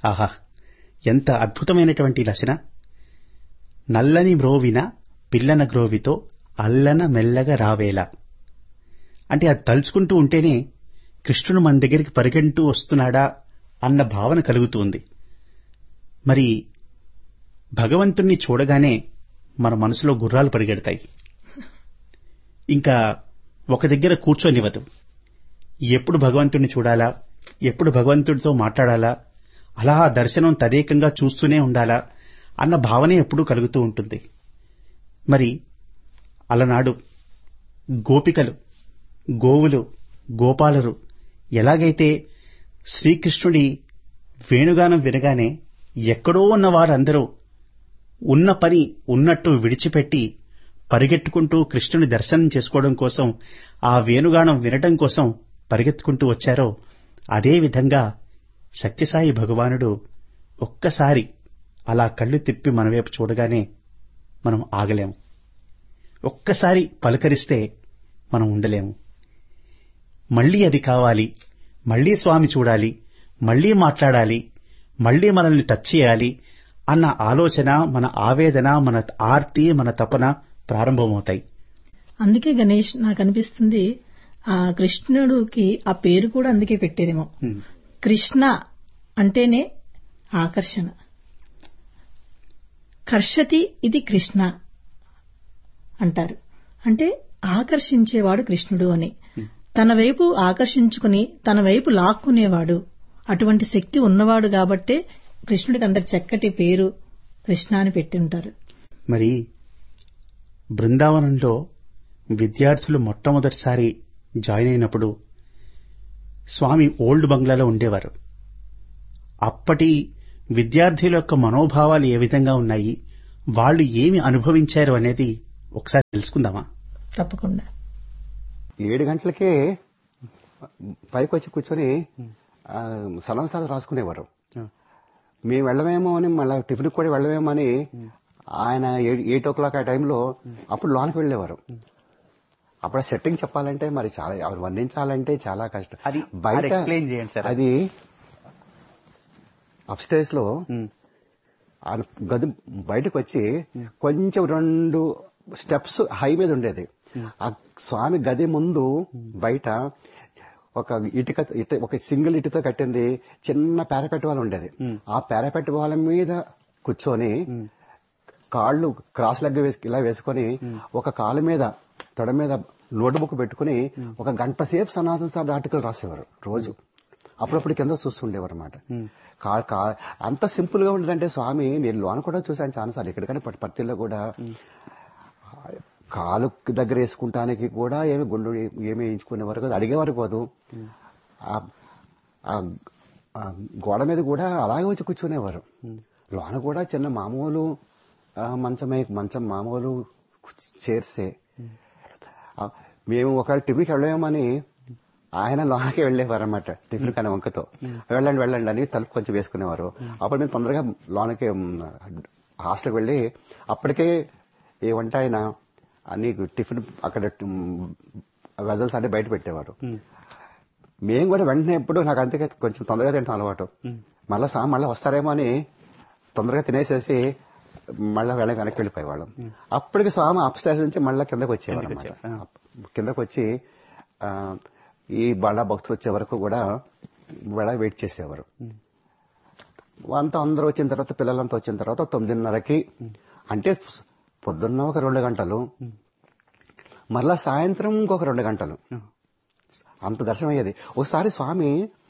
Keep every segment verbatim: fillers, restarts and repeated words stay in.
ఆహా, ఎంత అద్భుతమైనటువంటి రచన. నల్లని మ్రోవిన పిల్లన గ్రోవితో అల్లన మెల్లగా రావేలా. అంటే అది తలుచుకుంటూ ఉంటేనే కృష్ణుడు మన దగ్గరికి పరిగెంటూ వస్తున్నాడా అన్న భావన కలుగుతుంది. మరి భగవంతుణ్ణి చూడగానే మన మనసులో గుర్రాలు పరిగెడతాయి. ఇంకా ఒక దగ్గర కూర్చోనివ్వదు. ఎప్పుడు భగవంతుణ్ణి చూడాలా, ఎప్పుడు భగవంతుడితో మాట్లాడాలా, అలా దర్శనం తదేకంగా చూస్తూనే ఉండాలా అన్న భావనే ఎప్పుడూ కలుగుతూ ఉంటుంది. మరి అలనాడు గోపికలు, గోవులు, గోపాలరు ఎలాగైతే శ్రీకృష్ణుడి వేణుగానం వినగానే ఎక్కడో ఉన్న వారందరూ ఉన్న పని ఉన్నట్టు విడిచిపెట్టి పరిగెట్టుకుంటూ కృష్ణుని దర్శనం చేసుకోవడం కోసం, ఆ వేణుగానం వినటం కోసం పరిగెత్తుకుంటూ వచ్చారో, అదేవిధంగా సత్యసాయి భగవానుడు ఒక్కసారి అలా కళ్ళు తిప్పి మనవైపు చూడగానే మనం ఆగలేము. ఒక్కసారి పలకరిస్తే మనం ఉండలేము. మళ్లీ అది కావాలి, మళ్లీ స్వామి చూడాలి, మళ్లీ మాట్లాడాలి, మళ్లీ మనల్ని టచ్ చేయాలి అన్న ఆలోచన, మన ఆవేదన, మన ఆర్తి, మన తపన ప్రారంభమవుతాయి. అందుకే గణేష్ నాకు అనిపిస్తుంది ఆ కృష్ణుడికి ఆ పేరు కూడా అందుకే పెట్టారేమో. కృష్ణ అంటేనే ఆకర్షణ. కర్షతి ఇది కృష్ణ అంటారు. అంటే ఆకర్షించేవాడు కృష్ణుడు అని. తన వైపు ఆకర్షించుకుని తన వైపు లాక్కునేవాడు, అటువంటి శక్తి ఉన్నవాడు కాబట్టే కృష్ణుడికి అందరి చక్కటి పేరు కృష్ణ అని పెట్టి ఉంటారు. మరి బృందావనంలో విద్యార్థులు మొట్టమొదటిసారి జాయిన్ అయినప్పుడు స్వామి ఓల్డ్ బంగ్లాలో ఉండేవారు. అప్పటి విద్యార్థుల యొక్క మనోభావాలు ఏ విధంగా ఉన్నాయి, వాళ్ళు ఏమి అనుభవించారు అనేది ఒకసారి తెలుసుకుందామా? తప్పకుండా. ఏడు గంటలకే పైకి వచ్చి కూర్చొని సలన్సాలు రాసుకునేవారు. మేము వెళ్ళమేమో అని, మళ్ళీ టిఫిన్ కూడా వెళ్ళమేమో అని ఆయన ఎయిట్ ఓ క్లాక్ ఆ టైంలో అప్పుడు లోనికి వెళ్ళేవారు. అప్పుడు సెట్టింగ్ చెప్పాలంటే మరి చాలా వర్ణించాలంటే చాలా కష్టం. అది బయట ఎక్స్ప్లెయిన్ చేయండి సార్. అది అప్స్టేర్స్ లో గది బయటకు వచ్చి కొంచెం రెండు స్టెప్స్ హై మీద ఉండేది. ఆ స్వామి గది ముందు బయట ఒక ఇటుక ఒక సింగిల్ ఇటుతో కట్టింది చిన్న పారాపెట్ వాల్ ఉండేది. ఆ పారాపెట్ వాల్ మీద కూర్చొని కాళ్ళు క్రాస్ లెగ్ ఇలా వేసుకొని ఒక కాలు మీద తొడ మీద నోట్ బుక్ పెట్టుకుని ఒక గంట సేపు సనాతన సార్ ఆర్టికల్ రాసేవారు రోజు. అప్పుడప్పుడు కింద చూస్తుండేవారు అనమాట. అంత సింపుల్ గా ఉండేదంటే స్వామి, నేను లోన కూడా చూశాను చాలాసార్లు, ఇక్కడికైనా పత్తిలో కూడా కాలు దగ్గర వేసుకుంటానికి కూడా ఏమి గుండు ఏమి వేయించుకునేవారు కాదు, అడిగేవారు కాదు. గోడ మీద కూడా అలాగే వచ్చి కూర్చునేవారు. లోన కూడా చిన్న మామూలు మంచమే, మంచం మామూలు చేర్సే. మేము ఒకవేళ టిఫిన్కి వెళ్ళామని ఆయన లోనకి వెళ్ళేవారు అనమాట. టిఫిన్ కానీ వంకతో వెళ్ళండి వెళ్ళండి అని తలుపు కొంచెం వేసుకునేవారు. అప్పుడు మేము తొందరగా లోనకి హాస్టల్కి వెళ్ళి అప్పటికే ఏమంటే ఆయన అన్ని టిఫిన్ అక్కడ వెజల్స్ అన్ని బయట పెట్టేవారు. మేము కూడా వెంటనే ఎప్పుడు నాకు అంతే కొంచెం తొందరగా తింటాం అలవాటు. మళ్ళా సా మళ్ళీ వస్తారేమో అని తొందరగా తినేసేసి మళ్ళీ వెళ్ళ వెనక్కి వెళ్ళిపోయేవాళ్ళం. అప్పటికి స్వామి అప్ స్టేజ్ నుంచి మళ్ళీ కిందకు వచ్చేవారు అనమాట. కిందకు వచ్చి ఈ బళ్ళ భక్తులు వచ్చే వరకు కూడా వెళ్ళ వెయిట్ చేసేవారు. అంతా అందరూ వచ్చిన తర్వాత పిల్లలంతా వచ్చిన తర్వాత తొమ్మిదిన్నరకి, అంటే పొద్దున్న ఒక రెండు గంటలు, మళ్ళా సాయంత్రం ఇంకొక రెండు గంటలు అంత దర్శనం అయ్యేది. ఒకసారి స్వామి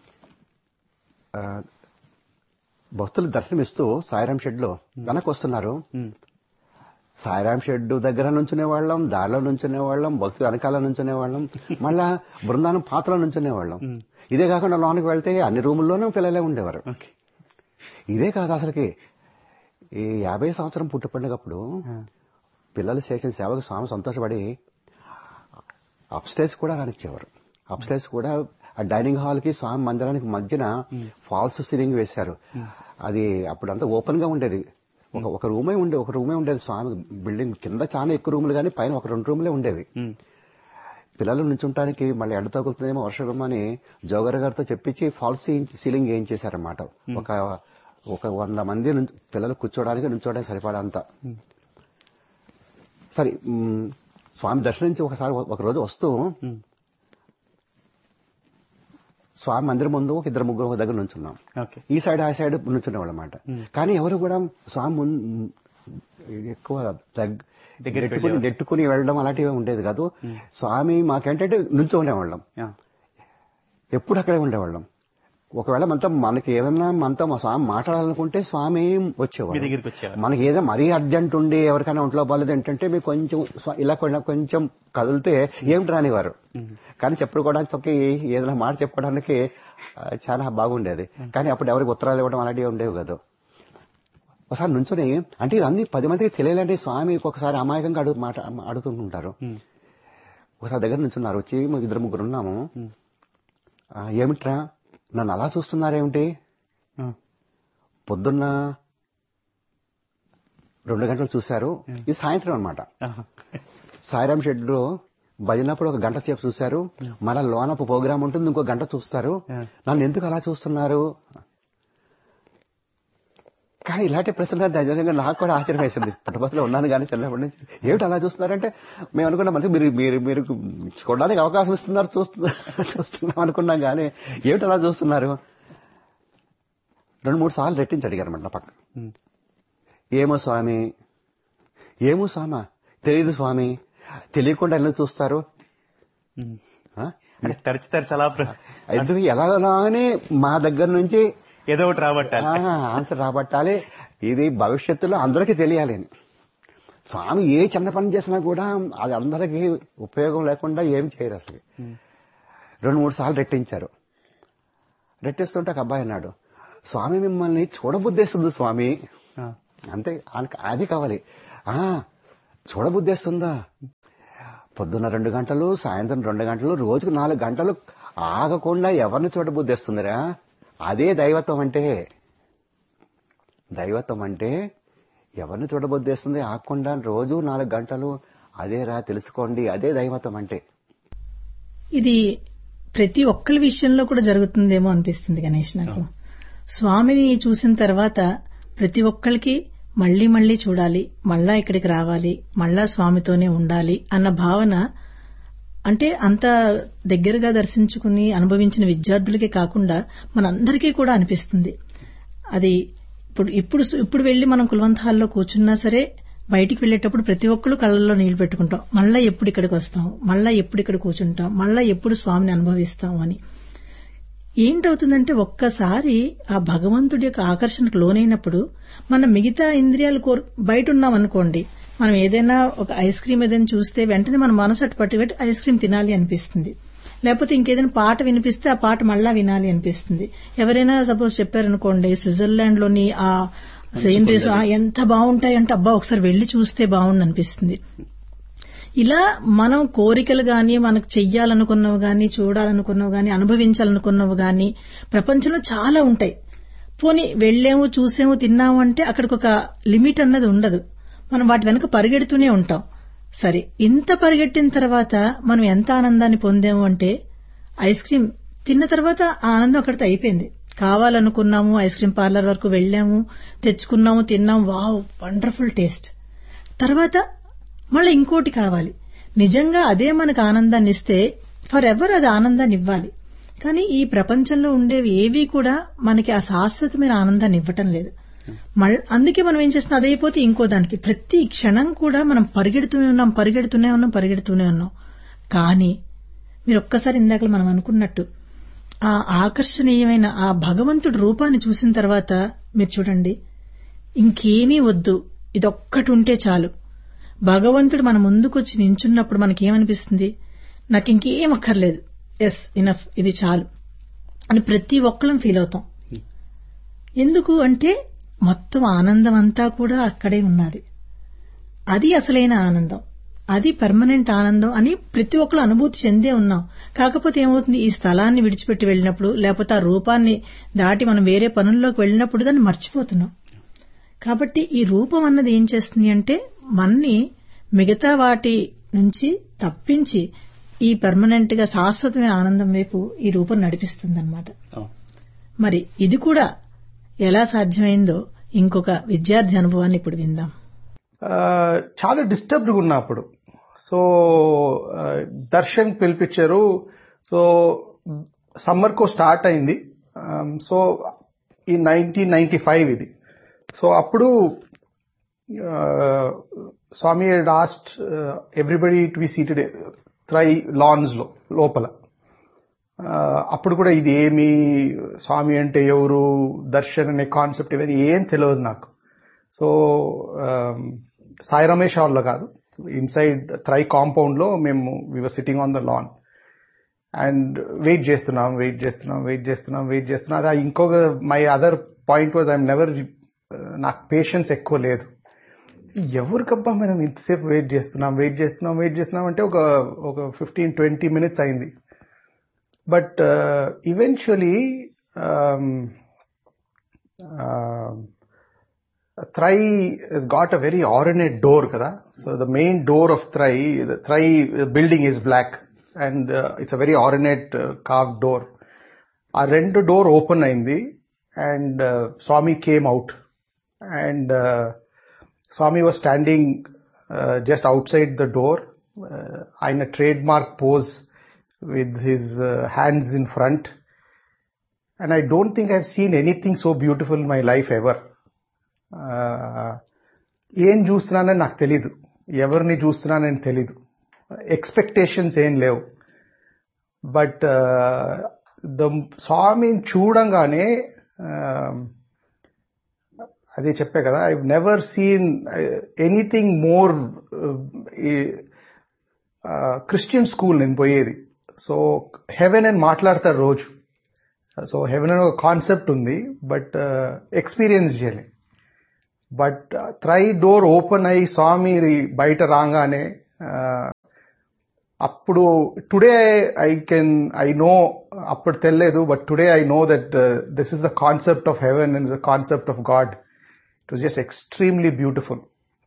భక్తులు దర్శనమిస్తూ సాయిరాం షెడ్ లో వెనక్కి వస్తున్నారు. సాయిరాం షెడ్ దగ్గర నుంచునే వాళ్ళం, దారిలో నుంచునే వాళ్ళం, భక్తులు వెనకాల నుంచునే వాళ్ళం, మళ్ళా బృందానం పాత్రలో నుంచునే వాళ్ళం. ఇదే కాకుండా లోనికి వెళ్తే అన్ని రూముల్లోనూ పిల్లలే ఉండేవారు. ఇదే కాదు అసలుకి ఈ యాభై సంవత్సరం పుట్టు పండుగప్పుడు పిల్లలు చేసిన సేవకు స్వామి సంతోషపడి అప్స్టేర్స్ కూడా రానిచ్చేవారు. అప్స్టేర్స్ కూడా ఆ డైనింగ్ హాల్ కి స్వామి మందిరానికి మధ్యన ఫాల్స్ సీలింగ్ వేశారు. అది అప్పుడంతా ఓపెన్ గా ఉండేది. ఒక ఒక రూమే ఉండే ఒక రూమే ఉండేది స్వామి బిల్డింగ్ కింద. చాలా ఎక్కువ రూములు కానీ పైన ఒక రెండు రూములే ఉండేవి. పిల్లలు నుంచుంటానికి మళ్ళీ ఎండ తగులుతుందేమో వర్షం అని జోగర్ గారితో చెప్పించి ఫాల్స్ సీలింగ్ ఏం చేశారన్నమాట. ఒక ఒక వంద మంది నుంచి- పిల్లలు కూర్చోడానికి నుంచోడానికి సరిపడంత. సరే మ్, స్వామి దర్శనించి ఒకసారి ఒక రోజు వస్తూ స్వామి మందిరం ముందు ఒక ఇద్దరు ముగ్గురు ఒక దగ్గర నుంచున్నాం. ఓకే. ఈ సైడ్ ఆ సైడ్ నుంచునేవాళ్ళు అనమాట. కానీ ఎవరు కూడా స్వామి ముం- ఎక్కువ దగ్గ- దగ్గరికి నెట్టుకుని వెళ్ళేవారు. నెట్టుకుని వెళ్ళడం అలాంటివి ఉండేది కాదు. స్వామి మాకేంటంటే నుంచో ఉండేవాళ్ళం, ఆ, ఎప్పుడు అక్కడే ఉండేవాళ్ళం. ఒకవేళ మనతో మనకి ఏదన్నా మనతో మా స్వామి మాట్లాడాలనుకుంటే స్వామి మీ వచ్చేవాడు. దగ్గరికి వచ్చేవారు. మనకి ఏదో మరీ అర్జెంట్ ఉండి ఎవరికైనా ఒంట్లో బాగాలేదు ఏంటంటే మీకు కొంచెం స్వ- ఇలా కొంచెం కొంచెం కదిలితే ఏమిటి రానివారు. కానీ చెప్పుకోవడానికి ఏదైనా మాట చెప్పుకోవడానికి ఆ, చాలా బాగుండేది. కానీ అప్పుడు ఎవరికి ఉత్తరాలు ఇవ్వడం అలాంటివి ఉండేవి కదా. ఒకసారి నుంచుని అంటే ఇది అన్ని పది మందికి తెలియాలంటే స్వామి ఒకసారి అమాయకంగా అడుగు మాట అడుగుతుంటారు. ఒకసారి దగ్గర నుంచున్నారు, వచ్చి ఇద్దరు ముగ్గురు ఉన్నాము. ఆ, ఏమిట్రా నన్ను అలా చూస్తున్నారేమిటి? ఆ, పొద్దున్న రెండు గంటలు చూశారు, ఇది సాయంత్రం అనమాట. ఆహా. సాయిరాం షెడ్లో భజనప్పుడు ఒక గంట సేపు చూశారు, మళ్ళా లోనపు ప్రోగ్రామ్ ఉంటుంది ఇంకో గంట చూస్తారు. నన్ను ఎందుకు అలా చూస్తున్నారు? కానీ ఇలాంటి ప్రశ్న నిజంగా నాకు కూడా ఆశ్చర్యం వేసింది. పుట్టపతిలో ఉన్నాను కానీ చిన్నప్పటి నుంచి ఏమిటి అలా చూస్తున్నారంటే మేము అనుకున్నాం అంటే మీరు మీరు మీరు చూడడానికి అవకాశం ఇస్తున్నారు చూస్తున్నా చూస్తున్నాం అనుకున్నాం కానీ ఏమిటి అలా చూస్తున్నారు? రెండు మూడు సార్లు రెట్టించి అడిగారు అనమాట నా పక్క. ఏమో స్వామి, ఏమో స్వామి తెలియదు స్వామి, తెలియకుండా ఎందుకు చూస్తారు? ఉమ్. ఆ? అంటే తరచు తరచు అలా ప్ర- ఎందుకు ఎలాగోలాగానే మా దగ్గర నుంచి ఏదో ఒకటి రాబట్టాలి. ఆ, ఆన్సర్ రాబట్టాలి. ఇది భవిష్యత్తులో అందరికీ తెలియాలి అని. స్వామి ఏ చిన్న పని చేసినా కూడా అది అందరికీ ఉపయోగం లేకుండా ఏం చేయరు అసలు. రెండు మూడు సార్లు రెట్టించారు. రెట్టిస్తుంటే ఒక అబ్బాయి అన్నాడు, స్వామి మిమ్మల్ని చూడబుద్దేస్తుంది స్వామి. ఆ, అంతే, ఆయనకి అది కావాలి. ఆ చూడబుద్దేస్తుందా? పొద్దున్న రెండు గంటలు సాయంత్రం రెండు గంటలు రోజుకు నాలుగు గంటలు ఆగకుండా ఎవరిని చూడబుద్దేస్తుందిరా? అదే దైవత్వం అంటే. దైవత్వం అంటే ఎవరిని చూడబుద్దేస్తుంది ఆగకుండా రోజు నాలుగు గంటలు, అదేరా తెలుసుకోండి, అదే దైవత్వం అంటే. ఇది ప్రతి ఒక్కరి విషయంలో కూడా జరుగుతుందేమో అనిపిస్తుంది గణేష్ నాకు. స్వామిని చూసిన తర్వాత ప్రతి ఒక్కరికి మళ్లీ మళ్లీ చూడాలి, మళ్ళా ఇక్కడికి రావాలి, మళ్ళా స్వామితోనే ఉండాలి అన్న భావన అంటే అంత దగ్గరగా దర్శించుకుని అనుభవించిన విద్యార్థులకే కాకుండా మనందరికీ కూడా అనిపిస్తుంది. అది ఇప్పుడు ఇప్పుడు ఇప్పుడు వెళ్లి మనం కుల్వంత్ హాల్లో కూర్చున్నా సరే బయటికి వెళ్లేటప్పుడు ప్రతి ఒక్కరు కళ్ళల్లో నీళ్లు పెట్టుకుంటాం. మళ్ళా ఎప్పుడు ఇక్కడికి వస్తాం, మళ్ళా ఎప్పుడు ఇక్కడ కూర్చుంటాం, మళ్ళా ఎప్పుడు స్వామిని అనుభవిస్తాం అని. ఏంటవుతుందంటే ఒక్కసారి ఆ భగవంతుడి యొక్క ఆకర్షణకు లోనైనప్పుడు మన మిగతా ఇంద్రియాలు కోరు బయట ఉన్నాం అనుకోండి, మనం ఏదైనా ఒక ఐస్ క్రీమ్ ఏదైనా చూస్తే వెంటనే మన మనసు అటు పట్టుబెట్టి ఐస్ క్రీమ్ తినాలి అనిపిస్తుంది. లేకపోతే ఇంకేదైనా పాట వినిపిస్తే ఆ పాట మళ్ళా వినాలి అనిపిస్తుంది. ఎవరైనా సపోజ్ చెప్పారనుకోండి స్విట్జర్లాండ్ లోని ఆ సీనరీస్ ఎంత బాగుంటాయి అంటే అబ్బా ఒకసారి వెళ్లి చూస్తే బాగుండు అనిపిస్తుంది. ఇలా మనం కోరికలు గాని, మనకు చెయ్యాలనుకున్నవి గాని, చూడాలనుకున్నవి గాని, అనుభవించాలనుకున్నవి గాని ప్రపంచంలో చాలా ఉంటాయి. పోనీ వెళ్లేము, చూసేము, తిన్నాము అంటే అక్కడికి ఒక లిమిట్ అన్నది ఉండదు. మనం వాటి వెనక పరిగెడుతూనే ఉంటాం. సరే, ఇంత పరిగెట్టిన తర్వాత మనం ఎంత ఆనందాన్ని పొందాము అంటే ఐస్ క్రీమ్ తిన్న తర్వాత ఆ ఆనందం అక్కడితో అయిపోయింది. కావాలనుకున్నాము, ఐస్ క్రీమ్ పార్లర్ వరకు వెళ్లాము, తెచ్చుకున్నాము, తిన్నాము, వావ్ వండర్ఫుల్ టేస్ట్. తర్వాత మళ్ళీ ఇంకోటి కావాలి. నిజంగా అదే మనకు ఆనందాన్ని ఇస్తే ఫర్ ఎవర్ అది ఆనందాన్ని ఇవ్వాలి. కానీ ఈ ప్రపంచంలో ఉండేవి ఏవి కూడా మనకి ఆ శాశ్వతమైన ఆనందాన్ని ఇవ్వటం లేదు. అందుకే మనం ఏం చేస్తున్నాం, అదైపోతే ఇంకో దానికి ప్రతి క్షణం కూడా మనం పరిగెడుతూనే ఉన్నాం పరిగెడుతూనే ఉన్నాం పరిగెడుతూనే ఉన్నాం కానీ మీరు ఒక్కసారి ఇందాక మనం అనుకున్నట్టు ఆ ఆకర్షణీయమైన ఆ భగవంతుడి రూపాన్ని చూసిన తర్వాత మీరు చూడండి, ఇంకేమీ వద్దు, ఇదొక్కటి ఉంటే చాలు. భగవంతుడు మన ముందుకొచ్చి నించున్నప్పుడు మనకేమనిపిస్తుంది, నాకు ఇంకేం అక్కర్లేదు, ఎస్ ఇనఫ్, ఇది చాలు అని ప్రతి ఒక్కళ్ళం ఫీల్ అవుతాం. ఎందుకు అంటే మొత్తం ఆనందం అంతా కూడా అక్కడే ఉన్నది. అది అసలైన ఆనందం, అది పర్మనెంట్ ఆనందం అని ప్రతి ఒక్కరు అనుభూతి చెందే ఉన్నాం. కాకపోతే ఏమవుతుంది, ఈ స్థలాన్ని విడిచిపెట్టి వెళ్ళినప్పుడు లేకపోతే ఆ రూపాన్ని దాటి మనం వేరే పనుల్లోకి వెళ్ళినప్పుడు దాన్ని మర్చిపోతున్నాం. కాబట్టి ఈ రూపం అన్నది ఏం చేస్తుంది అంటే మన్ని మిగతా వాటి నుంచి తప్పించి ఈ పర్మనెంట్ గా శాశ్వతమైన ఆనందం వైపు ఈ రూపం నడిపిస్తుందన్నమాట. మరి ఇది కూడా ఎలా సాధ్యమైందో ఇంకొక విద్యార్థి అనుభవాన్ని ఇప్పుడు విందాం. చాలా డిస్టర్బ్డ్గా ఉన్నా అప్పుడు. సో దర్శన్ పిలిపించారు. సో సమ్మర్ కో స్టార్ట్ అయింది. సో ఈ నైన్టీన్ నైన్టీ ఫైవ్ ఇది. సో అప్పుడు స్వామి head asked everybody to be seated త్రై lance లో లోపల. అప్పుడు కూడా ఇది ఏమి స్వామి అంటే ఎవరు, దర్శన్ అనే కాన్సెప్ట్ ఇవన్నీ ఏం తెలియదు నాకు. సో సాయి రమేష్ హాల్లో కాదు, ఇన్సైడ్ త్రై కాంపౌండ్ లో మేము we're sitting on the lawn and wait చేస్తున్నాం వెయిట్ చేస్తున్నాం వెయిట్ చేస్తున్నాం వెయిట్ చేస్తున్నాం అది ఇంకొక my other point was I'm never, నాకు పేషెన్స్ ఎక్కువ లేదు. ఎవరికబ్బా మనం ఇంతసేపు వెయిట్ చేస్తున్నాం వెయిట్ చేస్తున్నాం వెయిట్ చేస్తున్నాం అంటే ఒక ఒక ఫిఫ్టీన్ ట్వంటీ మినిట్స్ అయింది. But eventually Thrai has got a very ornate door, kada. So the main door of Thrai, the Thrai building is black, and uh, it's a very ornate uh, carved door. Our rendu door open ayindi, and uh, Swami came out, and uh, Swami was standing uh, just outside the door uh, in a trademark pose with his uh, hands in front, and I don't think I've seen anything so beautiful in my life ever. ఏం చూస్తున్నానని నాకు తెలీదు, ఎవరిని చూస్తున్నానని తెలీదు, expectations ఏం లేవు. But the స్వామిని చూడంగానే అదే చెప్పే కదా, I never seen anything more. Christian school నేను పోయేది. సో హెవెన్ అని మాట్లాడతారు రోజు. సో హెవెన్ అని ఒక కాన్సెప్ట్ ఉంది, బట్ ఎక్స్పీరియన్స్ చేయలే. బట్ త్రై డోర్ ఓపెన్ అయ్యి స్వామి బయట రాగానే అప్పుడు today I can I know, అప్పుడు తెలియదు, but today I know that this is the concept of heaven and the concept of God. It was just extremely beautiful.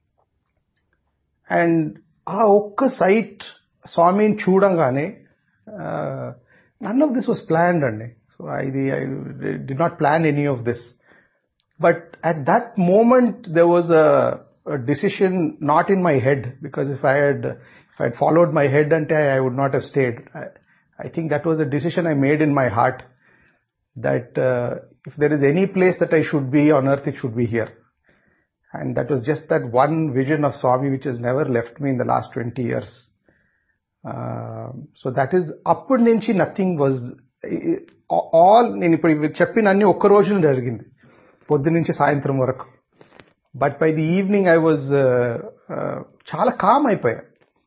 And ఆ ఒక్క site స్వామిని చూడంగానే none of this was planned అండి. So ఇది I did not plan any of this. But at that moment, there was a, a decision not in my head, because if I had, if I had followed my head, I would not have stayed. I, I think that was a decision I made in my heart, that uh, if there is any place that I should be on earth, it should be here. And that was just that one vision of Swami which has never left me in the last twenty years. Uh, so that is, appur nunchi nothing was, all, nenu ippudu cheppinanni okka roju jarigindi. పొద్దు నుంచి సాయంత్రం వరకు. But by the evening I was చాలా com అయిపోయా.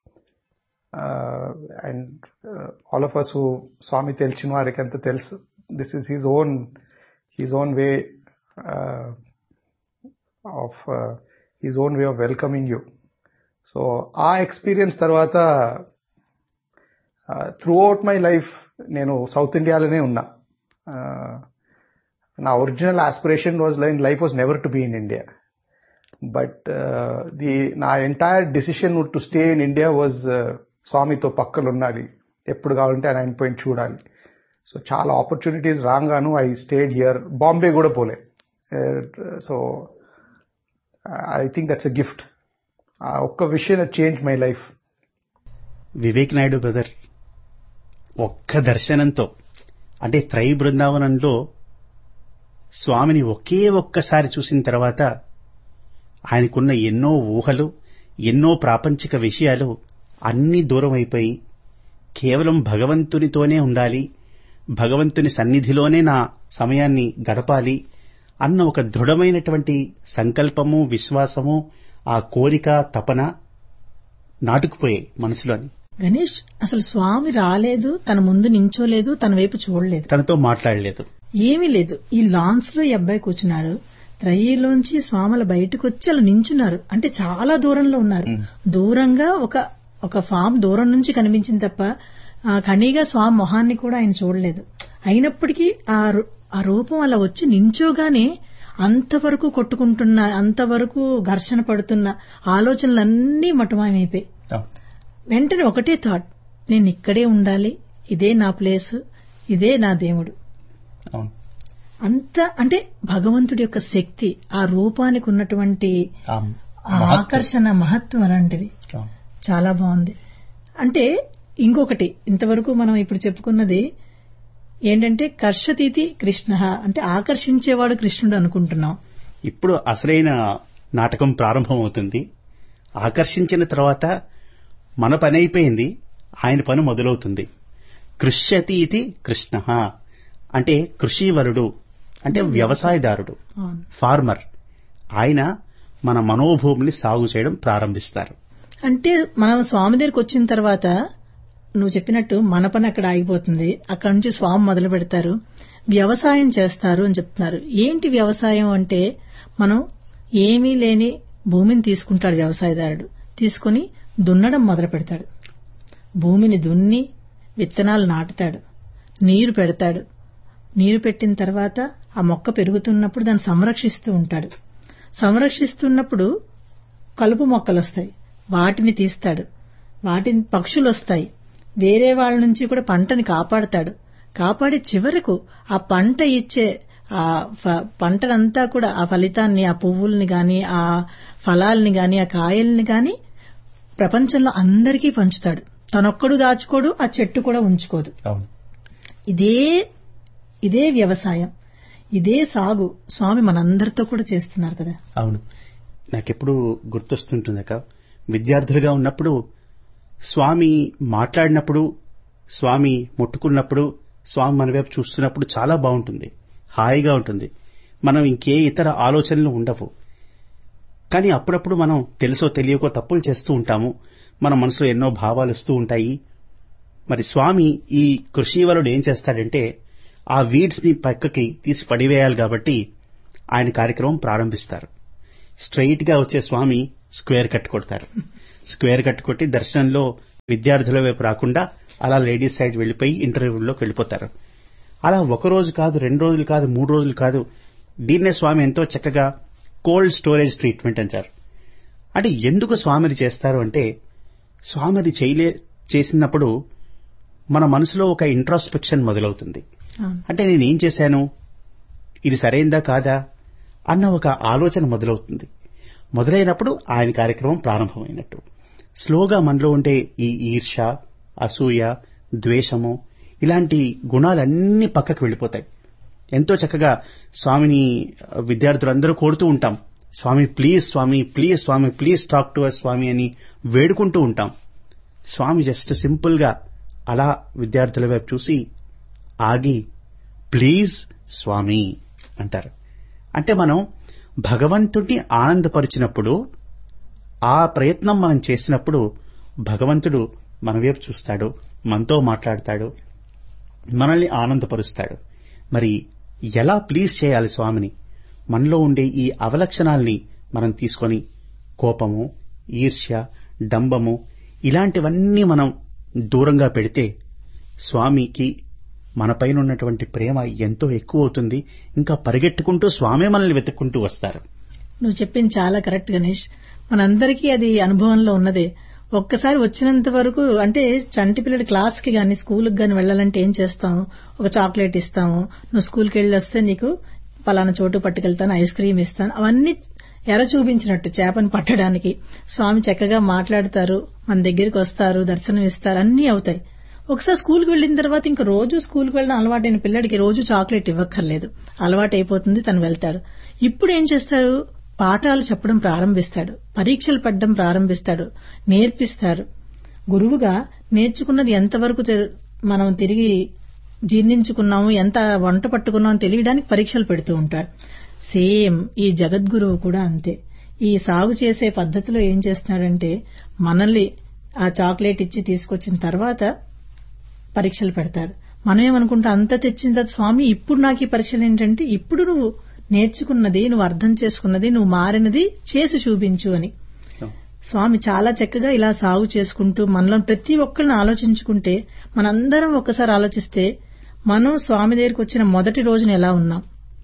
And all of us who స్వామి తెలిసిన వారికి అంత తెలుసు, this is his own his own way of his own way of welcoming you. So ఆ ఎక్స్పీరియన్స్ తర్వాత త్రూ అవుట్ మై లైఫ్ నేను south ఇండియాలోనే ఉన్నా. నా original aspiration was line life was never to be in India. But the నా entire decision to stay in India was స్వామితో పక్కలు ఉండాలి, ఎప్పుడు కావాలంటే ఆయన పోయి చూడాలి. సో చాలా opportunities రాగాను I stayed here. Bombay కూడా పోలే. So I think that's a gift. ఆ ఒక్క విషయం change my life. Vivek Naidu brother, ఒక్క దర్శనంతో అంటే త్రై బృందావనంలో స్వామిని ఒకే ఒక్కసారి చూసిన తర్వాత ఆయనకున్న ఎన్నో ఊహలు, ఎన్నో ప్రాపంచిక విషయాలు అన్నీ దూరం అయిపోయి కేవలం భగవంతునితోనే ఉండాలి, భగవంతుని సన్నిధిలోనే నా సమయాన్ని గడపాలి అన్న ఒక దృఢమైనటువంటి సంకల్పము, విశ్వాసము, ఆ కోరిక, తపన నాటుకుపోయాయి మనసులోని. గణేష్, అసలు స్వామి రాలేదు, తన ముందు నించోలేదు, తన వైపు చూడలేదు, తనతో మాట్లాడలేదు, ఏమీ లేదు. ఈ లాన్స్ లో ఈ అబ్బాయి కూర్చున్నాడు. త్రయీలోంచి స్వాములు బయటకు వచ్చి అలా నించున్నారు. అంటే చాలా దూరంలో ఉన్నారు. దూరంగా ఒక ఒక ఫామ్ దూరం నుంచి కనిపించింది తప్ప కనీగా స్వామి మొహాన్ని కూడా ఆయన చూడలేదు. అయినప్పటికీ ఆ రూపం అలా వచ్చి నించోగానే అంతవరకు కొట్టుకుంటున్న, అంతవరకు ఘర్షణ పడుతున్న ఆలోచనలన్నీ మటమాయమైపోయి వెంటనే ఒకటే థాట్, నేను ఇక్కడే ఉండాలి, ఇదే నా ప్లేస్, ఇదే నా దేవుడు. అంత అంటే భగవంతుడి యొక్క శక్తి, ఆ రూపానికి ఉన్నటువంటి ఆ ఆ ఆకర్షణ మహత్వం అలాంటిది. ఆ, చాలా బాగుంది. అంటే ఇంకొకటి ఇంతవరకు మనం ఇప్పుడు చెప్పుకున్నది ఏంటంటే కర్షతీతి కృష్ణ, అంటే ఆకర్షించేవాడు కృష్ణుడు అనుకుంటున్నాం. ఇప్పుడు అసలైన నాటకం ప్రారంభమవుతుంది. ఆకర్షించిన తర్వాత మన పని అయిపోయింది, ఆయన పని మొదలవుతుంది. కృష్యతి ఇది కృష్ణ అంటే కృషివరుడు, అంటే వ్యవసాయదారుడు, అవును. ఫార్మర్. ఆయన మన మనోభూమిని సాగు చేయడం ప్రారంభిస్తారు. అంటే మనం స్వామి దగ్గరికి వచ్చిన తర్వాత నువ్వు చెప్పినట్టు మన పని అక్కడ ఆగిపోతుంది. అక్కడి నుంచి స్వామి మొదలు పెడతారు, వ్యవసాయం చేస్తారు అని చెప్తున్నారు. ఏంటి వ్యవసాయం అంటే, మనం ఏమీ లేని భూమిని తీసుకుంటాడు వ్యవసాయదారుడు, తీసుకుని దున్నడం మొదలు పెడతాడు. భూమిని దున్ని విత్తనాలు నాటుతాడు, నీరు పెడతాడు. నీరు పెట్టిన తర్వాత ఆ మొక్క పెరుగుతున్నప్పుడు దాన్ని సంరక్షిస్తూ ఉంటాడు. సంరక్షిస్తున్నప్పుడు కలుపు మొక్కలు వస్తాయి, వాటిని తీస్తాడు. వాటిని పక్షులు వస్తాయి, వేరే వాళ్ళ నుంచి కూడా పంటని కాపాడతాడు. కాపాడి చివరకు ఆ పంట ఇచ్చే ఆ పంటనంతా కూడా, ఆ ఫలితాన్ని, ఆ పువ్వుల్ని గాని, ఆ ఫలాల్ని గాని, ఆ కాయల్ని గాని ప్రపంచంలో అందరికీ పంచుతాడు. తనొక్కడు దాచుకోడు, ఆ చెట్టు కూడా ఉంచుకోదు. అవును. ఇదే ఇదే వ్యవసాయం, ఇదే సాగు స్వామి మనందరితో కూడా చేస్తున్నారు కదా. అవును. నాకెప్పుడు గుర్తొస్తుంటుందక, విద్యార్థులుగా ఉన్నప్పుడు స్వామి మాట్లాడినప్పుడు, స్వామి ముట్టుకున్నప్పుడు, స్వామి మన వైపు చూస్తున్నప్పుడు చాలా బాగుంటుంది, హాయిగా ఉంటుంది. మనం ఇంకే ఇతర ఆలోచనలు ఉండవు. కానీ అప్పుడప్పుడు మనం తెలుసో తెలియకో తప్పులు చేస్తూ ఉంటాము. మన మనసులో ఎన్నో భావాలు వస్తూ ఉంటాయి. మరి స్వామి ఈ కృషివలుడు ఏం చేస్తాడంటే, ఆ వీడ్స్ ని పక్కకి తీసి పడివేయాలి కాబట్టి ఆయన కార్యక్రమం ప్రారంభిస్తారు. స్ట్రైట్ గా వచ్చే స్వామి స్క్వేర్ కట్ కొడతారు. స్క్వేర్ కట్ కొట్టి దర్శనంలో విద్యార్థుల వైపు రాకుండా అలా లేడీస్ సైడ్ వెళ్లిపోయి ఇంటర్వ్యూలోకి వెళ్ళిపోతారు. అలా ఒక రోజు కాదు, రెండు రోజులు కాదు, మూడు రోజులు కాదు. దీన్నే స్వామి ఎంతో చక్కగా కోల్డ్ స్టోరేజ్ ట్రీట్మెంట్ అంటారు. అంటే ఎందుకు స్వామిని చేస్తారు అంటే, స్వామిని చేయలే చేసినప్పుడు మన మనసులో ఒక ఇంట్రాస్పెక్షన్ మొదలవుతుంది. అంటే నేనేం చేశాను, ఇది సరైందా కాదా అన్న ఒక ఆలోచన మొదలవుతుంది. మొదలైనప్పుడు ఆయన కార్యక్రమం ప్రారంభమైనట్టు. స్లోగా మనలో ఉండే ఈ ఈర్ష, అసూయ, ద్వేషము ఇలాంటి గుణాలన్నీ పక్కకు వెళ్ళిపోతాయి. ఎంతో చక్కగా స్వామిని విద్యార్థులందరూ కోరుతూ ఉంటాం, స్వామి please, Swamy please, Swamy please talk to us స్వామి అని వేడుకుంటూ ఉంటాం. స్వామి జస్ట్ సింపుల్ గా అలా విద్యార్థుల వైపు చూసి ఆగి ప్లీజ్ స్వామి అంటారు. అంటే మనం భగవంతుడిని ఆనందపరిచినప్పుడు, ఆ ప్రయత్నం మనం చేసినప్పుడు భగవంతుడు మన వైపు చూస్తాడు, మనతో మాట్లాడతాడు, మనల్ని ఆనందపరుస్తాడు. మరి ఎలా ప్లీజ్ చేయాలి స్వామిని? మనలో ఉండే ఈ అవలక్షణాల్ని మనం తీసుకొని కోపము, ఈర్ష్య, డంబము ఇలాంటివన్నీ మనం దూరంగా పెడితే స్వామికి మనపైన ఉన్నటువంటి ప్రేమ ఎంతో ఎక్కువ అవుతుంది. ఇంకా పరిగెట్టుకుంటూ స్వామే మనల్ని వెతుక్కుంటూ వస్తారు. నువ్వు చెప్పింది చాలా కరెక్ట్ గణేష్. మనందరికీ అది అనుభవంలో ఉన్నదే. ఒక్కసారి వచ్చినంత వరకు అంటే చంటి పిల్లడి క్లాస్కి గాని స్కూల్కి గాని వెళ్లాలంటే ఏం చేస్తాము, ఒక చాక్లెట్ ఇస్తాము, నువ్వు స్కూల్కి వెళ్ళి వస్తే నీకు పలానా చోటు పట్టుకెళ్తాను, ఐస్ క్రీమ్ ఇస్తాను, అవన్నీ ఎర చూపించినట్టు చేపను పట్టడానికి. స్వామి చక్కగా మాట్లాడతారు, మన దగ్గరికి వస్తారు, దర్శనం ఇస్తారు, అన్నీ అవుతాయి. ఒకసారి స్కూల్కి వెళ్లిన తర్వాత ఇంకా రోజు స్కూల్కి వెళ్ళిన అలవాటైన పిల్లడికి రోజు చాక్లెట్ ఇవ్వక్కర్లేదు, అలవాటు అయిపోతుంది, తను వెళ్తాడు. ఇప్పుడు ఏం చేస్తారు, పాఠాలు చెప్పడం ప్రారంభిస్తాడు, పరీక్షలు పెట్టడం ప్రారంభిస్తాడు, నేర్పిస్తారు. గురువుగా నేర్చుకున్నది ఎంతవరకు మనం తిరిగి జీర్ణించుకున్నాము, ఎంత వంట పట్టుకున్నామో తెలియడానికి పరీక్షలు పెడుతూ ఉంటాడు. సేమ్ ఈ జగద్గురువు కూడా అంతే. ఈ సాగు చేసే పద్ధతిలో ఏం చేస్తున్నాడంటే, మనల్ని ఆ చాక్లెట్ ఇచ్చి తీసుకొచ్చిన తర్వాత పరీక్షలు పెడతాడు. మనం ఏమనుకుంటా, అంత తెచ్చిన తర్వాత స్వామి ఇప్పుడు నాకు ఈ పరీక్షలు ఏంటంటే, ఇప్పుడు నువ్వు నేర్చుకున్నది, నువ్వు అర్థం చేసుకున్నది, నువ్వు మారినది చేసి చూపించు అని. స్వామి చాలా చక్కగా ఇలా సాగు చేసుకుంటూ మనలో ప్రతి ఒక్కరిని ఆలోచించుకుంటే, మనందరం ఒక్కసారి ఆలోచిస్తే మనం స్వామి దగ్గరికి వచ్చిన మొదటి రోజున ఎలా ఉన్నాం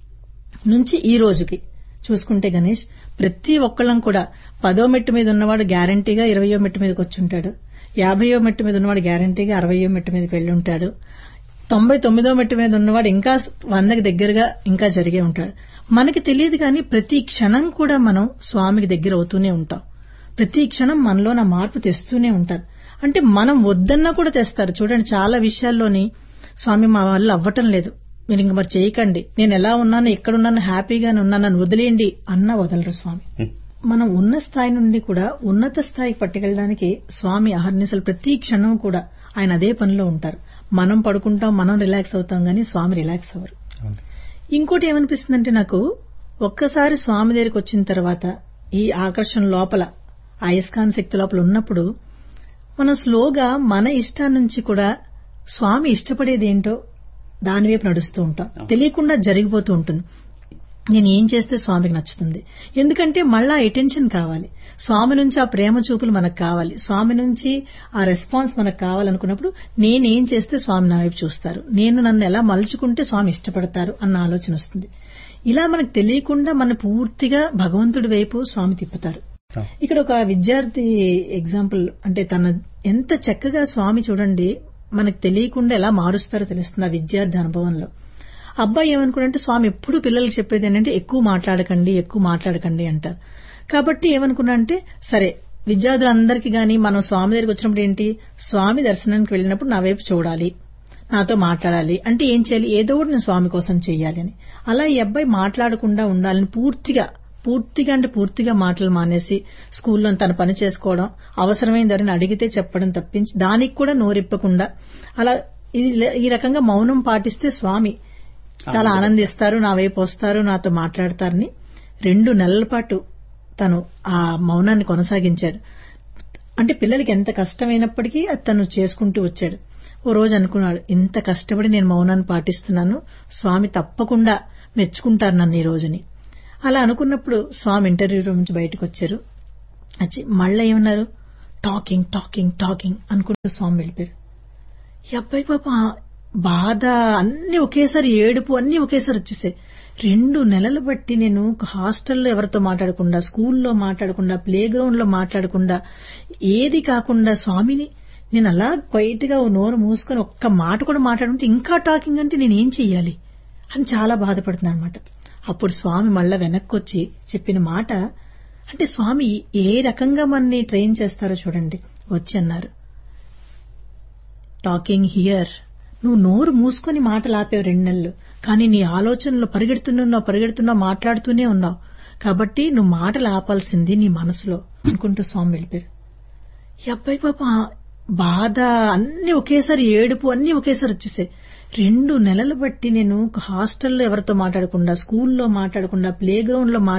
నుంచి ఈ రోజుకి చూసుకుంటే గణేష్, ప్రతి ఒక్కళ్ళం కూడా పదో మెట్టు మీద ఉన్నవాడు గ్యారంటీగా ఇరవయో మెట్టు మీదకి వచ్చి ఉంటాడు, యాభయో మెట్టు మీద ఉన్నవాడు గ్యారంటీగా అరవయో మెట్టు మీదకి వెళ్ళి ఉంటాడు. తొంభై తొమ్మిదో మెట్టు మీద ఉన్నవాడు ఇంకా వందకి దగ్గరగా ఇంకా జరిగే ఉంటాడు. మనకి తెలియదు కానీ ప్రతి క్షణం కూడా మనం స్వామికి దగ్గర అవుతూనే ఉంటాం. ప్రతి క్షణం మనలో నా మార్పు తెస్తూనే ఉంటారు. అంటే మనం వద్దన్నా కూడా తెస్తారు. చూడండి, చాలా విషయాల్లోని స్వామి మా వల్ల అవ్వటం లేదు, మీరు ఇంక మరి చేయకండి, నేను ఎలా ఉన్నాను, ఎక్కడున్నాను, హ్యాపీగానే ఉన్నాను, వదిలేయండి అన్నా వదలరు స్వామి. మనం ఉన్న స్థాయి నుండి కూడా ఉన్నత స్థాయికి పట్టుకెళ్ళడానికి స్వామి అహర్నిశలు ప్రతి క్షణం కూడా ఆయన అదే పనిలో ఉంటారు. మనం పడుకుంటాం, మనం రిలాక్స్ అవుతాం, గానీ స్వామి రిలాక్స్ అవ్వరు. ఇంకోటి ఏమనిపిస్తుందంటే నాకు, ఒక్కసారి స్వామి దగ్గరికి వచ్చిన తర్వాత ఈ ఆకర్షణ లోపల, ఆ అయస్కాంత శక్తి లోపల ఉన్నప్పుడు మనం స్లోగా మన ఇష్టం నుంచి కూడా స్వామి ఇష్టపడేది ఏంటో దాని వైపు నడుస్తూ ఉంటాం. తెలియకుండా జరిగిపోతూ ఉంటుంది. నేను ఏం చేస్తే స్వామికి నచ్చుతుంది, ఎందుకంటే మళ్ళా అటెన్షన్ కావాలి, స్వామి నుంచి ఆ ప్రేమ చూపులు మనకు కావాలి, స్వామి నుంచి ఆ రెస్పాన్స్ మనకు కావాలనుకున్నప్పుడు నేనేం చేస్తే స్వామి నా వైపు చూస్తారు, నేను నన్ను ఎలా మలుచుకుంటే స్వామి ఇష్టపడతారు అన్న ఆలోచన వస్తుంది. ఇలా మనకు తెలియకుండా మన పూర్తిగా భగవంతుడి వైపు స్వామి తిప్పుతారు. ఇక్కడ ఒక విద్యార్థి ఎగ్జాంపుల్, అంటే తన ఎంత చక్కగా స్వామి చూడండి మనకు తెలియకుండా ఎలా మారుస్తారో తెలుస్తుంది ఆ విద్యార్థి అనుభవంలో. అబ్బాయి ఏమనుకున్నాడంటే, స్వామి ఎప్పుడు పిల్లలకి చెప్పేది ఏంటంటే ఎక్కువ మాట్లాడకండి ఎక్కువ మాట్లాడకండి అంటారు. కాబట్టి ఏమనుకున్నా అంటే, సరే విద్యార్థులందరికీ గానీ మనం స్వామి దగ్గరికి వచ్చినప్పుడు ఏంటి, స్వామి దర్శనానికి వెళ్ళినప్పుడు నా వైపు చూడాలి, నాతో మాట్లాడాలి, అంటే ఏం చేయాలి, ఏదో ఒకటి నేను స్వామి కోసం చేయాలి అని. అలా ఈ అబ్బాయి మాట్లాడకుండా ఉండాలని పూర్తిగా పూర్తిగా అంటే పూర్తిగా మాటలు మానేసి స్కూల్లో తన పని చేసుకోవడం, అవసరమైన దాన్ని అడిగితే చెప్పడం తప్పించి దానికి కూడా నోరిప్పకుండా అలా ఈ రకంగా మౌనం పాటిస్తే స్వామి చాలా ఆనందిస్తారు, నా వైపు వస్తారు, నాతో మాట్లాడతారని రెండు నెలల పాటు తను ఆ మౌనాన్ని కొనసాగించాడు. అంటే పిల్లలకి ఎంత కష్టమైనప్పటికీ అది తను చేసుకుంటూ వచ్చాడు. ఓ రోజు అనుకున్నాడు, ఇంత కష్టపడి నేను మౌనాన్ని పాటిస్తున్నాను, స్వామి తప్పకుండా మెచ్చుకుంటారు నన్ను ఈ రోజుని. అలా అనుకున్నప్పుడు స్వామి ఇంటర్వ్యూ రూమ్ నుంచి బయటకు వచ్చారు. వచ్చి మళ్ళీ ఏమన్నారు, టాకింగ్ టాకింగ్ టాకింగ్ అనుకుంటూ స్వామి వెళ్ళిపోయారు. ఈ అబ్బాయి పాప బాధ అన్ని ఒకేసారి, ఏడుపు అన్ని ఒకేసారి వచ్చేసాయి. రెండు నెలలు బట్టి నేను హాస్టల్లో ఎవరితో మాట్లాడకుండా, స్కూల్లో మాట్లాడకుండా, ప్లే గ్రౌండ్ లో మాట్లాడకుండా, ఏది కాకుండా స్వామిని నేను అలా క్వైట్ గా నోరు మూసుకొని ఒక్క మాట కూడా మాట్లాడుకుంటే ఇంకా టాకింగ్ అంటే నేనేం చెయ్యాలి అని చాలా బాధపడుతున్నా అనమాట. అప్పుడు స్వామి మళ్ళా వెనక్కి వచ్చి చెప్పిన మాట, అంటే స్వామి ఏ రకంగా మనని ట్రైన్ చేస్తారో చూడండి. వచ్చి అన్నారు, టాకింగ్ హియర్, నువ్వు నోరు మూసుకొని మాటలు ఆపేవు రెండు నెలలు, కానీ నీ ఆలోచనలో పరిగెడుతున్నావు పరిగెడుతున్నావు మాట్లాడుతూనే ఉన్నావు, కాబట్టి నువ్వు మాటలు ఆపాల్సింది నీ మనసులో అనుకుంటూ స్వామి వెళ్ళిపోయారు. ఈ అబ్బాయి పాప బాధ అన్ని ఒకేసారి, ఏడుపు అన్ని ఒకేసారి వచ్చేసాయి. రెండు నెలలు బట్టి నేను హాస్టల్లో ఎవరితో మాట్లాడకుండా, స్కూల్లో మాట్లాడకుండా, ప్లే గ్రౌండ్ లో